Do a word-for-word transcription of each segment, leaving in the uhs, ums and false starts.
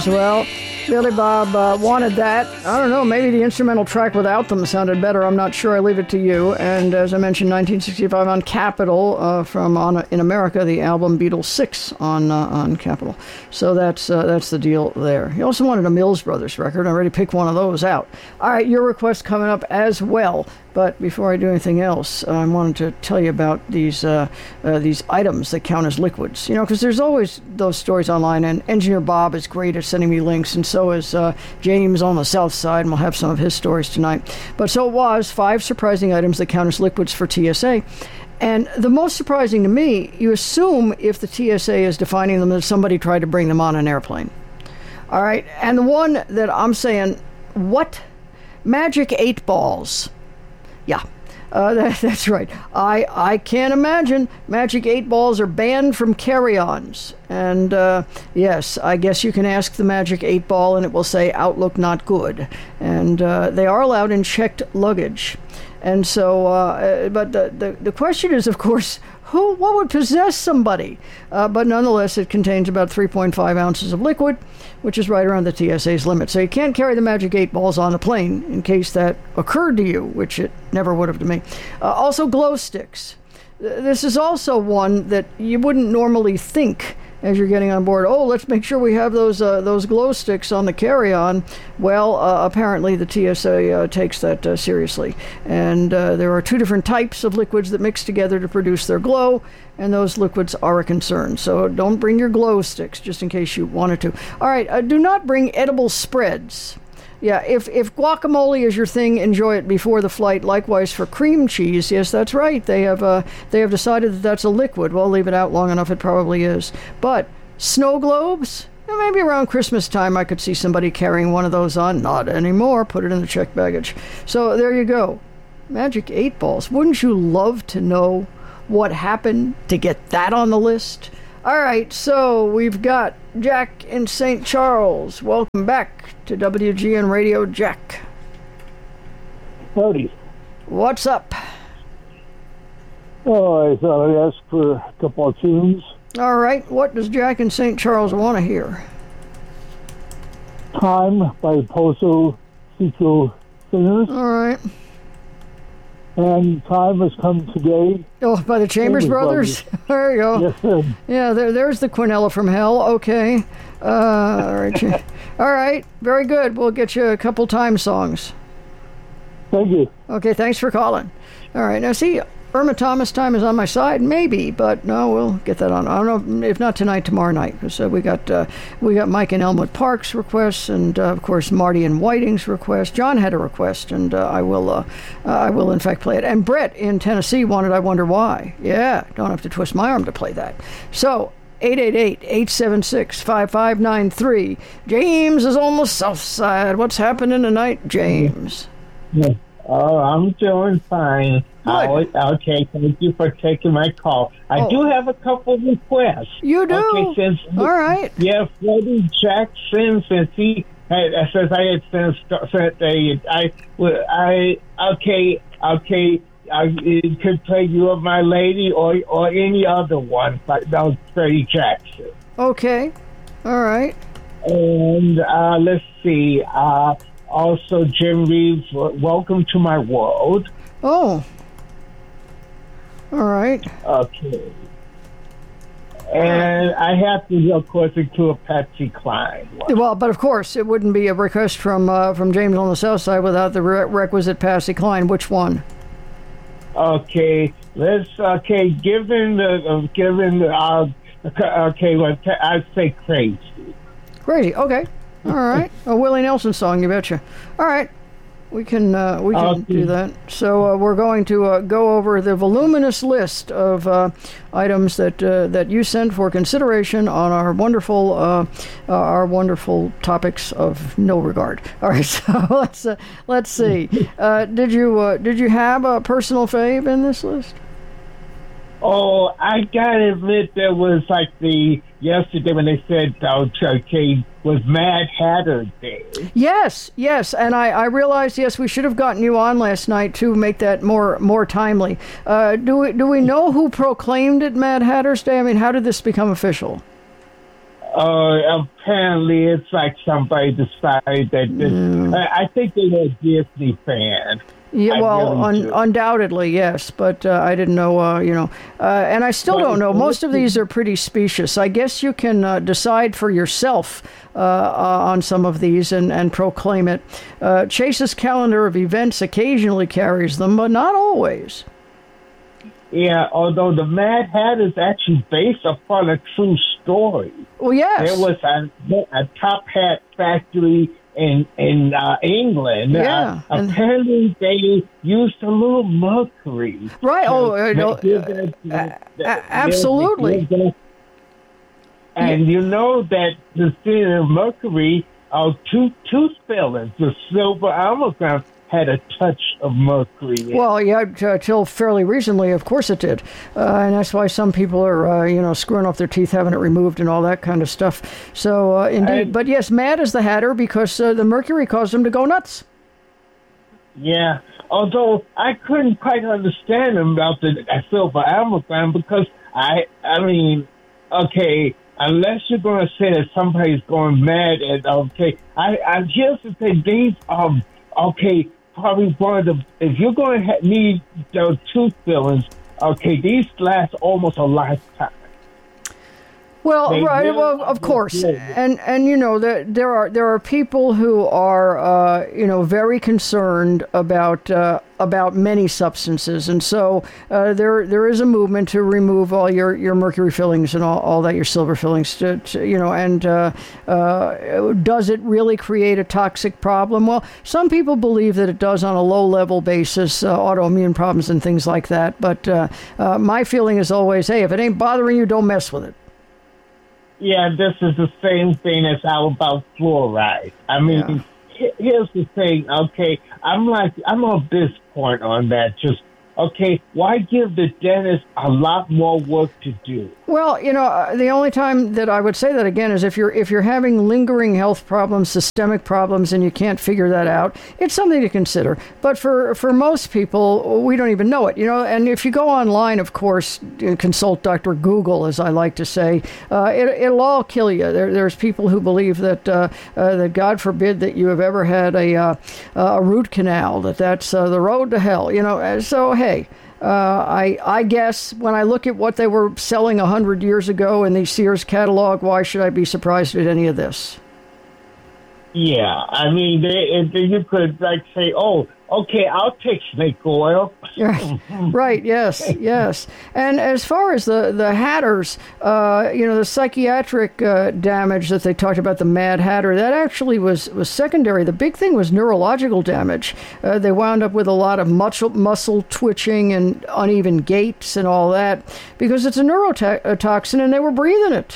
Well, Billy Bob uh, wanted that. I don't know, maybe the instrumental track without them sounded better. I'm not sure. I leave it to you. And as I mentioned, nineteen sixty-five on Capitol, uh, from on in America, the album Beatles six on uh, on Capitol. So that's uh, that's the deal there. He also wanted a Mills Brothers record. I already picked one of those out. All right, your request coming up as well. But before I do anything else, uh, I wanted to tell you about these uh, uh, these items that count as liquids. You know, because there's always those stories online, and Engineer Bob is great at sending me links, and so is uh, James on the south side, and we'll have some of his stories tonight. But so it was five surprising items that count as liquids for T S A. And the most surprising to me, you assume if the T S A is defining them that somebody tried to bring them on an airplane. All right, and the one that I'm saying, what? Magic eight balls. Yeah, uh, that, that's right. I I can't imagine Magic eight balls are banned from carry-ons. And uh, yes, I guess you can ask the Magic eight ball and it will say Outlook not good. And uh, they are allowed in checked luggage. And so, uh, but the, the, the question is, of course, who, what would possess somebody? Uh, but nonetheless, it contains about three point five ounces of liquid, which is right around the T S A's limit. So you can't carry the Magic eight balls on the plane in case that occurred to you, which it never would have to me. Uh, also, glow sticks. This is also one that you wouldn't normally think as you're getting on board. Oh, let's make sure we have those uh, those glow sticks on the carry-on. Well, uh, apparently the T S A uh, takes that uh, seriously. And uh, there are two different types of liquids that mix together to produce their glow, and those liquids are a concern. So don't bring your glow sticks, just in case you wanted to. All right, uh, do not bring edible spreads. Yeah, if, if guacamole is your thing, enjoy it before the flight. Likewise for cream cheese. Yes, that's right. They have uh, they have decided that that's a liquid. Well, leave it out long enough, it probably is. But snow globes? Well, maybe around Christmas time I could see somebody carrying one of those on. Not anymore. Put it in the checked baggage. So there you go. Magic eight balls. Wouldn't you love to know what happened to get that on the list? All right, so we've got Jack in Saint Charles. Welcome back to W G N Radio, Jack. Howdy. What's up? Oh, I thought I'd ask for a couple of tunes. All right, what does Jack in Saint Charles want to hear? Time by Pozo Seco Singers. All right. And Time Has Come Today. Oh, by the Chambers, Chambers Brothers? Brothers. There you go. Yes, sir. Yeah, there, there's the Quinella from Hell. Okay. Uh, all right. All right. Very good. We'll get you a couple Time songs. Thank you. Okay, thanks for calling. All right. Now, see, Irma Thomas time is on my side, maybe, but no, we'll get that on. I don't know if not tonight, tomorrow night, because uh, we got uh, we got Mike and Elmwood Park's requests, and uh, of course Marty and Whiting's request. John had a request, and uh, I will uh, uh, I will in fact play it. And Brett in Tennessee wanted "I Wonder Why." Yeah, don't have to twist my arm to play that. So. eight eight eight, eight seven six, five five nine three. James is on the south side. What's happening tonight, James? Yeah. Oh, I'm doing fine. I'll, okay, thank you for taking my call. I oh. do have a couple of requests. You do? Okay, since, all right. Yeah, Freddie Jackson, since he had, since I had since, since a, I, I, okay, okay, I could play You Are My Lady or or any other one, but that was Freddie Jackson. Okay, all right. And uh, let's see, uh, also Jim Reeves, Welcome to My World. Oh. All right. Okay. And I have to, of course, include a Patsy Cline one. Well, but of course, it wouldn't be a request from uh, from James on the South Side without the re- requisite Patsy Cline. Which one? Okay, let's. Okay, given the uh, given the uh, okay, well, I'd say Crazy. Crazy. Okay. All right. A Willie Nelson song, you betcha. All right. We can uh, we can okay. do that. So uh, we're going to uh, go over the voluminous list of uh, items that uh, that you sent for consideration on our wonderful uh, uh, our wonderful topics of no regard. All right, so let's uh, let's see. Uh, did you uh, did you have a personal fave in this list? Oh, I gotta admit, there was like the yesterday when they said uh, okay was Mad Hatter Day. Yes, yes, and I, I realized yes we should have gotten you on last night to make that more more timely. Uh, do we do we know who proclaimed it Mad Hatter's Day? I mean, how did this become official? Uh, apparently, it's like somebody decided that this, Mm. I, I think they were a Disney fan. Yeah, I well, really un- do. undoubtedly, yes, but uh, I didn't know, uh, you know, uh, and I still Well, don't know. it's- Most of these are pretty specious. I guess you can uh, decide for yourself uh, uh, on some of these and, and proclaim it. Uh, Chase's calendar of events occasionally carries them, but not always. Yeah, although the Mad Hatter is actually based upon a true story. Well, yes. There was a, a top hat factory in in uh, England. Yeah, Uh, and- apparently, they used a little mercury. Right, to oh, uh, make no, it uh, that- that- a- that- absolutely. that- And you know that the thing of mercury, uh, two tooth fillings, the silver amalgam had a touch of mercury in it. Well, yeah, t- till fairly recently, of course it did, uh, and that's why some people are, uh, you know, screwing off their teeth, having it removed, and all that kind of stuff. So, uh, indeed, I- but yes, mad as the Hatter because uh, the mercury caused him to go nuts. Yeah, although I couldn't quite understand him about the uh, silver amalgam because I, I mean, okay, unless you're going to say that somebody's going mad and okay, I, I here's the thing: these are okay, probably one of the if you're going to ha- need those tooth fillings, okay, these last almost a lifetime. Well, They right. really Well, are of course, good. and and you know that there are there are people who are uh, you know very concerned about uh, about many substances, and so uh, there there is a movement to remove all your, your mercury fillings and all, all that your silver fillings. To, to you know, and uh, uh, does it really create a toxic problem? Well, some people believe that it does on a low level basis, uh, autoimmune problems and things like that. But uh, uh, my feeling is always, hey, if it ain't bothering you, don't mess with it. Yeah, this is the same thing as how about fluoride. I mean, Yeah. he- here's the thing, okay? I'm like, I'm on this point on that. Just, okay, why give the dentist a lot more work to do? Well, you know, uh, the only time that I would say that again is if you're if you're having lingering health problems, systemic problems, and you can't figure that out, it's something to consider. But for for most people, we don't even know it, you know. And if you go online, of course, and consult Doctor Google, as I like to say, uh, it, it'll all kill you. There, there's people who believe that uh, uh, that God forbid that you have ever had a uh, a root canal, that that's uh, the road to hell, you know. Uh, So hey. Uh, I I guess when I look at what they were selling a hundred years ago in the Sears catalog, why should I be surprised at any of this? Yeah, I mean, they, if you could, like, say, oh, okay, I'll take snake oil. Right, right, yes, yes. And as far as the, the Hatters, uh, you know, the psychiatric uh, damage that they talked about, the Mad Hatter, that actually was, was secondary. The big thing was neurological damage. Uh, they wound up with a lot of muscle, muscle twitching and uneven gaits and all that because it's a neurotoxin and they were breathing it.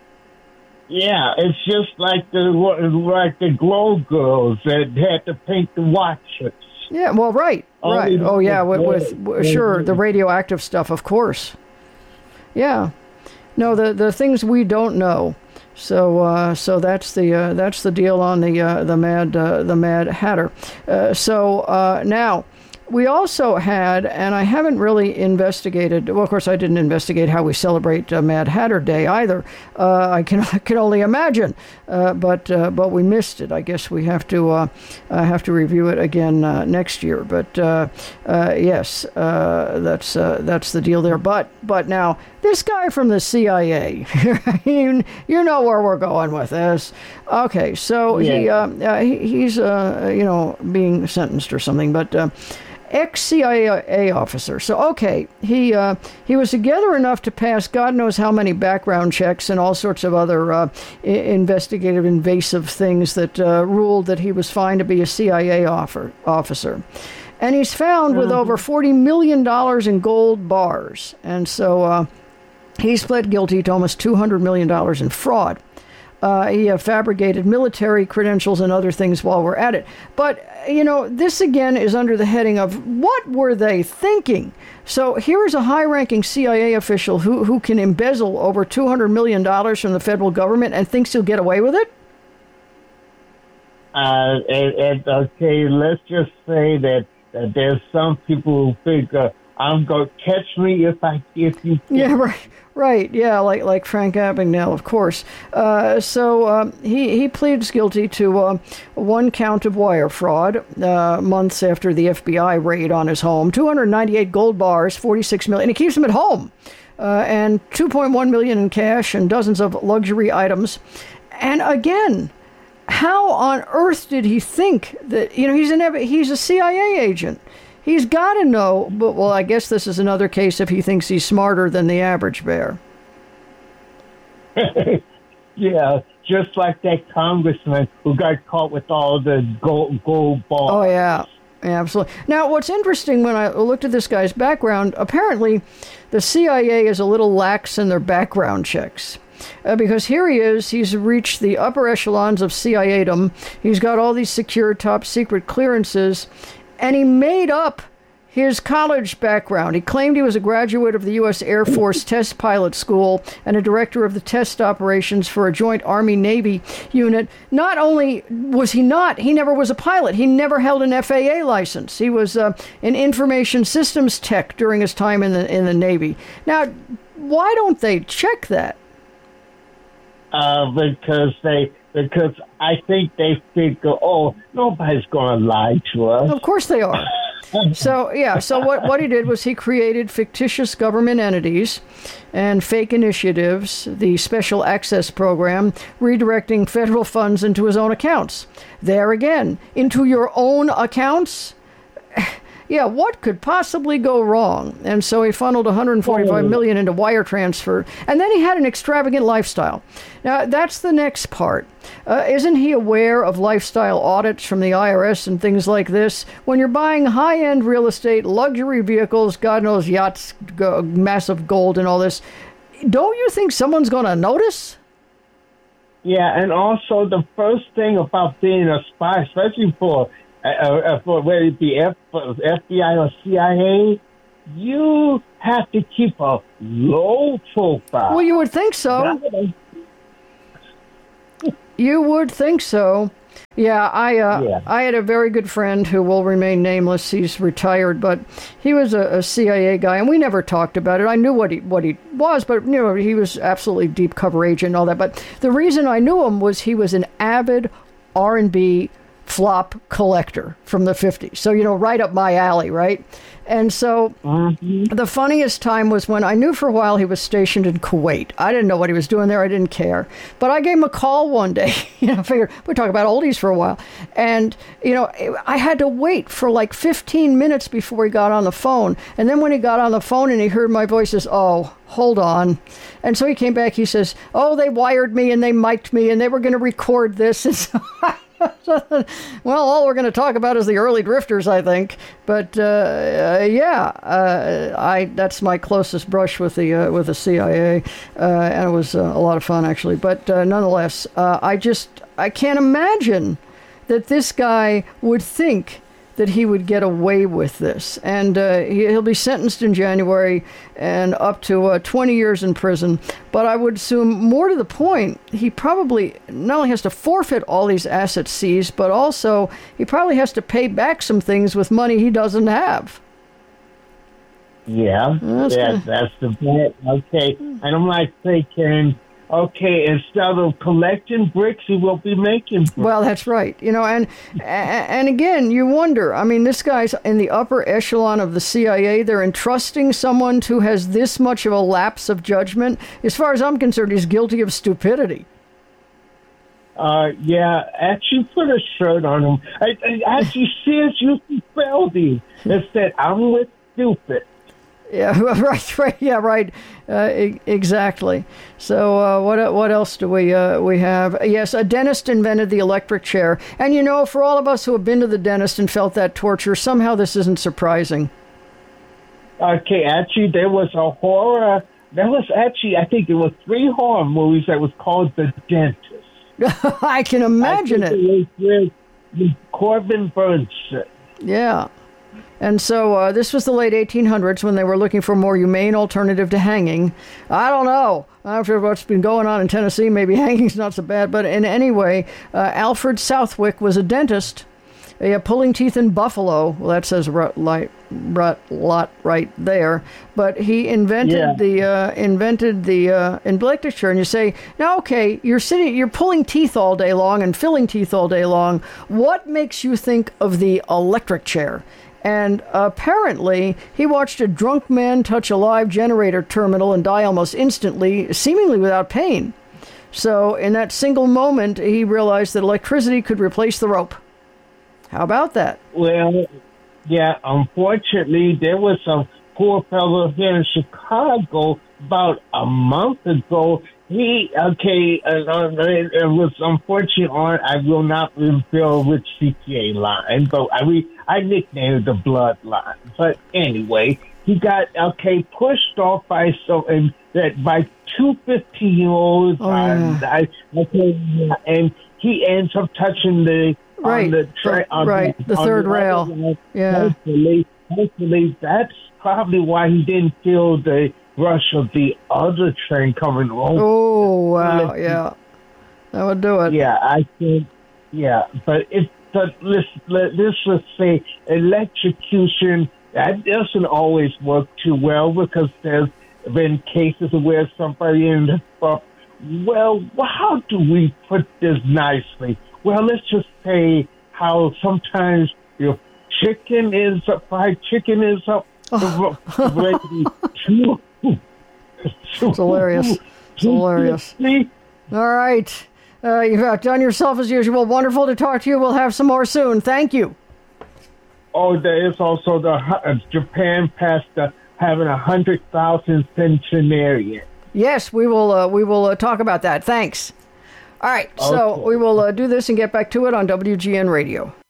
Yeah, it's just like the like the glow girls that had to paint the watches. Yeah, well, right, All right. these Oh, yeah, with, different with, ways. sure, the radioactive stuff, of course. Yeah. No, the the things we don't know. So, uh, so that's the uh, that's the deal on the uh, the Mad uh, the Mad Hatter. Uh, so uh, now. We also had, and I haven't really investigated, well, of course, I didn't investigate how we celebrate uh, Mad Hatter Day either. Uh, I can I can only imagine, uh, but uh, but we missed it. I guess we have to uh, uh, have to review it again uh, next year. But uh, uh, yes, uh, that's uh, that's the deal there. But but now this guy from the C I A, you, you know where we're going with this. Okay, so he, Yeah. uh, uh, he he's uh, you know being sentenced or something, but. Uh, Ex-C I A officer. So, okay, he uh, he was together enough to pass God knows how many background checks and all sorts of other uh, I- investigative, invasive things that uh, ruled that he was fine to be a C I A offer, officer. And he's found with over forty million dollars in gold bars. And so uh, he's pled guilty to almost two hundred million dollars in fraud. Uh, he uh, fabricated military credentials and other things while we're at it. But, you know, this again is under the heading of what were they thinking? So here's a high-ranking C I A official who, who can embezzle over two hundred million dollars from the federal government and thinks he'll get away with it? Uh, and, and okay, let's just say that, that there's some people who think, uh, I'm going to catch me if I if you can. Yeah, right. Right, yeah, like like Frank Abagnale, of course. Uh, so um, he, he pleads guilty to uh, one count of wire fraud uh, months after the F B I raid on his home. two hundred ninety-eight gold bars, forty-six million. And he keeps them at home. Uh, and two point one million in cash and dozens of luxury items. And again, how on earth did he think that, you know, he's an he's a C I A agent. He's got to know, but, well, I guess this is another case if he thinks he's smarter than the average bear. Yeah, just like that congressman who got caught with all the gold, gold balls. Oh, yeah. Yeah, absolutely. Now, what's interesting when I looked at this guy's background, apparently the C I A is a little lax in their background checks. Uh, because here he is, he's reached the upper echelons of C I A-dom. He's got all these secure top secret clearances. And he made up his college background. He claimed he was a graduate of the U S Air Force Test Pilot School and a director of the test operations for a joint Army-Navy unit. Not only was he not, he never was a pilot. He never held an F A A license. He was uh, an information systems tech during his time in the in the Navy. Now, why don't they check that? Uh, because they, because I think they figure, oh, nobody's going to lie to us. Of course they are. So, yeah, so what, what he did was he created fictitious government entities and fake initiatives, the Special Access Program, redirecting federal funds into his own accounts. There again, into your own accounts? Yeah, what could possibly go wrong? And so he funneled one hundred forty-five million dollars into wire transfer, and then he had an extravagant lifestyle. Now, that's the next part. Uh, isn't he aware of lifestyle audits from the I R S and things like this? When you're buying high-end real estate, luxury vehicles, God knows yachts, go, massive gold and all this, don't you think someone's going to notice? Yeah, and also the first thing about being a spy, especially for Uh, uh, for whether it be F, F B I or C I A, you have to keep a low profile. Well, you would think so. You would think so. Yeah, I uh, yeah. I had a very good friend who will remain nameless. He's retired, but he was a, a C I A guy, and we never talked about it. I knew what he what he was, but you know he was absolutely deep cover agent and all that. But the reason I knew him was he was an avid R and B flop collector from the fifties. So, you know, right up my alley, right? And so mm-hmm. the funniest time was when I knew for a while he was stationed in Kuwait. I didn't know what he was doing there. I didn't care. But I gave him a call one day. You know, I figured we'd talk about oldies for a while. And, you know, I had to wait for like fifteen minutes before he got on the phone. And then when he got on the phone and he heard my voice, he says, oh, hold on. And so he came back. He says, oh, they wired me and they mic'd me and they were going to record this. And so well, all we're going to talk about is the early drifters, I think. But uh, uh, yeah, uh, I that's my closest brush with the uh, with the C I A, uh, and it was uh, a lot of fun actually. But uh, nonetheless, uh, I just I can't imagine that this guy would think that he would get away with this. And uh, he, he'll be sentenced in January and up to uh, twenty years in prison. But I would assume, more to the point, he probably not only has to forfeit all these assets seized, but also he probably has to pay back some things with money he doesn't have. Yeah, that's, yeah, gonna... that's the bit. Okay, and I'm like thinking, okay, instead of collecting bricks, he will be making bricks. Well, that's right. You know, and and again, you wonder, I mean, this guy's in the upper echelon of the C I A. They're entrusting someone who has this much of a lapse of judgment. As far as I'm concerned, he's guilty of stupidity. Uh, yeah, actually put a shirt on him. I, I actually says you Feldy. It said, I'm with stupid. Yeah, right, right, yeah, right, uh, e- exactly. So uh, what what else do we uh, we have? Yes, a dentist invented the electric chair. And, you know, for all of us who have been to the dentist and felt that torture, somehow this isn't surprising. Okay, actually, there was a horror. There was actually, I think there were three horror movies that was called The Dentist. I can imagine I it. It was with Corbin Burnson. Yeah. And so uh, this was the late eighteen hundreds when they were looking for a more humane alternative to hanging. I don't know. After what's been going on in Tennessee, maybe hanging's not so bad. But in any way, uh, Alfred Southwick was a dentist Yeah, pulling teeth in buffalo. Well, that says rut, light, rut, lot right there. But he invented Yeah. the uh, invented the uh, electric chair, and you say, now, okay, you're sitting, you're pulling teeth all day long and filling teeth all day long. What makes you think of the electric chair? And apparently, he watched a drunk man touch a live generator terminal and die almost instantly, seemingly without pain. So, in that single moment, he realized that electricity could replace the rope. How about that? Well, yeah, unfortunately, there was some poor fellow here in Chicago about a month ago. He, okay, uh, it, it was unfortunate on, I will not reveal which C P A line, but I, we, I nicknamed it the bloodline. But anyway, he got, okay, pushed off by so, and that by two fifteen-year-olds. Oh, yeah. I, okay, and he ends up touching the, Right, on the, tra- the- on right, the on third the rail. other line. Yeah. Hopefully, hopefully, that's probably why he didn't feel the rush of the other train coming along. Oh, wow, yeah. That would do it. Yeah, I think, yeah, but if, but let's, let, let's just say electrocution, that doesn't always work too well because there's been cases where somebody ended up, well, how do we put this nicely? Well, let's just say how sometimes your chicken is up, fried chicken is up, Oh. ready to, It's hilarious. It's hilarious. All right. Uh, you've outdone yourself as usual. Wonderful to talk to you. We'll have some more soon. Thank you. Oh, there is also the uh, Japan passed the having a hundred thousand centenarian. Yes, we will. Uh, we will uh, talk about that. Thanks. All right. So Okay. we will uh, do this and get back to it on W G N Radio.